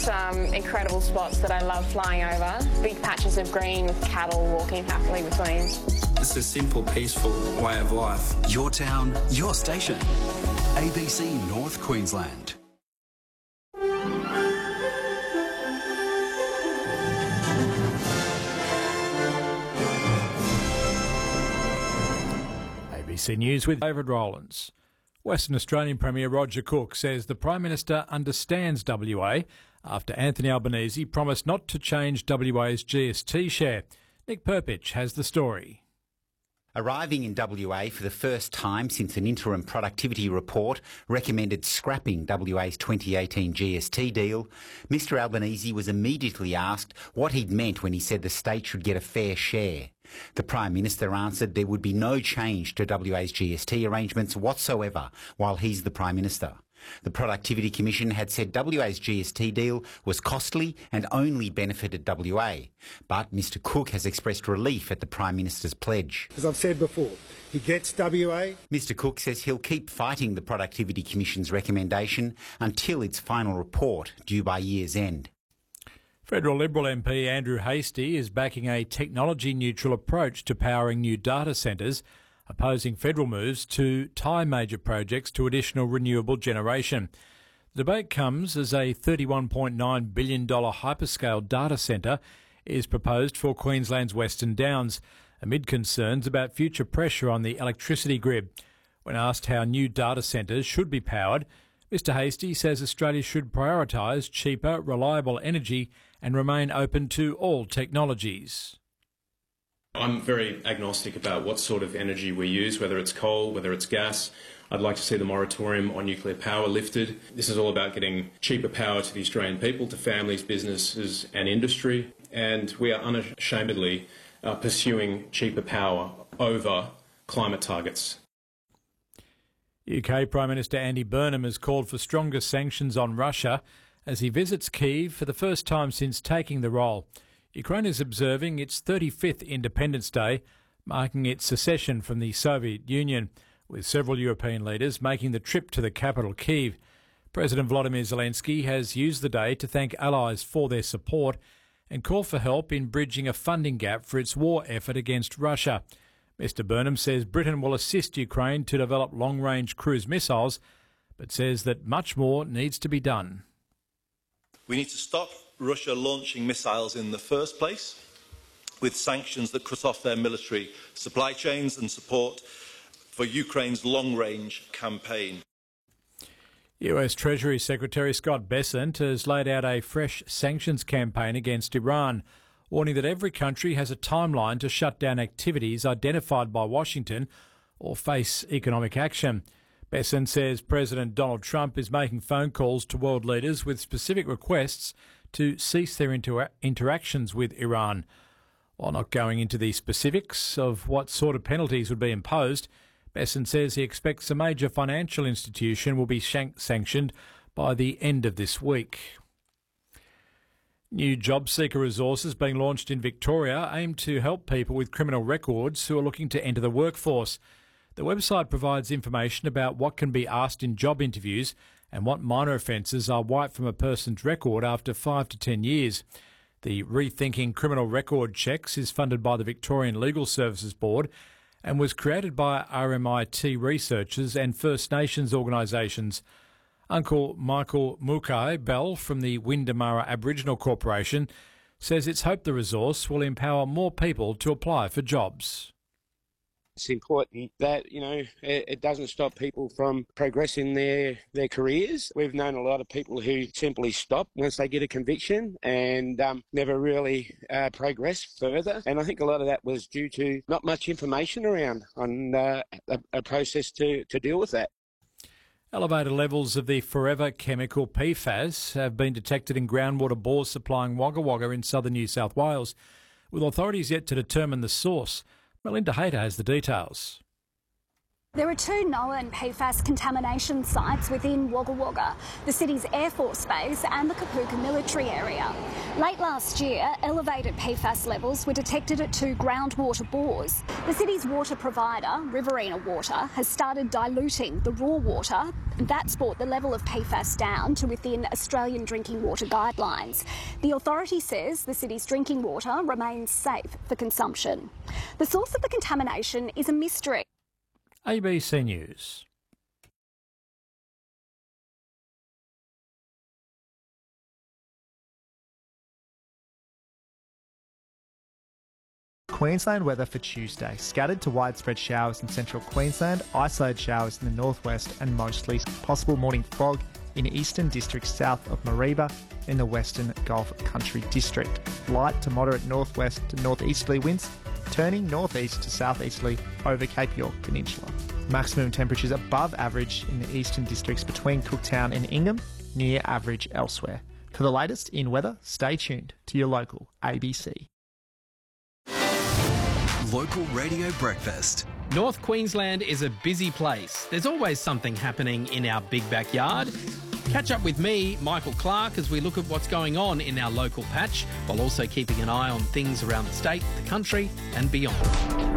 Some incredible spots that I love flying over. Big patches of green with cattle walking happily between. It's a simple, peaceful way of life. Your town, your station. ABC North Queensland. ABC News with David Rowlands. Western Australian Premier Roger Cook says the Prime Minister understands WA after Anthony Albanese promised not to change WA's GST share. Nick Perpich has the story. Arriving in WA for the first time since an interim productivity report recommended scrapping WA's 2018 GST deal, Mr Albanese was immediately asked what he'd meant when he said the state should get a fair share. The Prime Minister answered there would be no change to WA's GST arrangements whatsoever while he's the Prime Minister. The Productivity Commission had said WA's GST deal was costly and only benefited WA. But Mr Cook has expressed relief at the Prime Minister's pledge. As I've said before, he gets WA. Mr Cook says he'll keep fighting the Productivity Commission's recommendation until its final report, due by year's end. Federal Liberal MP Andrew Hastie is backing a technology-neutral approach to powering new data centres, opposing federal moves to tie major projects to additional renewable generation. The debate comes as a $31.9 billion hyperscale data centre is proposed for Queensland's Western Downs, amid concerns about future pressure on the electricity grid. When asked how new data centres should be powered, Mr Hastie says Australia should prioritise cheaper, reliable energy and remain open to all technologies. I'm very agnostic about what sort of energy we use, whether it's coal, whether it's gas. I'd like to see the moratorium on nuclear power lifted. This is all about getting cheaper power to the Australian people, to families, businesses and industry. And we are unashamedly pursuing cheaper power over climate targets. UK Prime Minister Andy Burnham has called for stronger sanctions on Russia as he visits Kyiv for the first time since taking the role. Ukraine is observing its 35th Independence Day, marking its secession from the Soviet Union, with several European leaders making the trip to the capital, Kyiv. President Volodymyr Zelensky has used the day to thank allies for their support and call for help in bridging a funding gap for its war effort against Russia. Mr Burnham says Britain will assist Ukraine to develop long-range cruise missiles, but says that much more needs to be done. We need to stop Russia launching missiles in the first place, with sanctions that cut off their military supply chains and support for Ukraine's long-range campaign. US Treasury Secretary Scott Bessent has laid out a fresh sanctions campaign against Iran, warning that every country has a timeline to shut down activities identified by Washington or face economic action. Bessent says President Donald Trump is making phone calls to world leaders with specific requests to cease their interactions with Iran. While not going into the specifics of what sort of penalties would be imposed, Bessent says he expects a major financial institution will be sanctioned by the end of this week. New job seeker resources being launched in Victoria aim to help people with criminal records who are looking to enter the workforce. The website provides information about what can be asked in job interviews and what minor offences are wiped from a person's record after 5 to 10 years. The Rethinking Criminal Record Checks is funded by the Victorian Legal Services Board and was created by RMIT researchers and First Nations organisations. Uncle Michael Mukai Bell from the Windamara Aboriginal Corporation says it's hoped the resource will empower more people to apply for jobs. It's important that, it doesn't stop people from progressing their careers. We've known a lot of people who simply stop once they get a conviction and never really progress further. And I think a lot of that was due to not much information around on a process to deal with that. Elevated levels of the forever chemical PFAS have been detected in groundwater bores supplying Wagga Wagga in southern New South Wales, with authorities yet to determine the source. Melinda Hayter has the details. There are two known PFAS contamination sites within Wagga Wagga, the city's Air Force Base and the Kapooka military area. Late last year, elevated PFAS levels were detected at two groundwater bores. The city's water provider, Riverina Water, has started diluting the raw water. That's brought the level of PFAS down to within Australian drinking water guidelines. The authority says the city's drinking water remains safe for consumption. The source of the contamination is a mystery. ABC News. Queensland weather for Tuesday. Scattered to widespread showers in central Queensland, isolated showers in the northwest and mostly possible morning fog in eastern districts south of Mareeba in the western Gulf Country district. Light to moderate northwest to northeasterly winds, turning northeast to southeasterly over Cape York Peninsula. Maximum temperatures above average in the eastern districts between Cooktown and Ingham, near average elsewhere. For the latest in weather, stay tuned to your local ABC. Local Radio Breakfast. North Queensland is a busy place. There's always something happening in our big backyard. Catch up with me, Michael Clark, as we look at what's going on in our local patch, while also keeping an eye on things around the state, the country and beyond.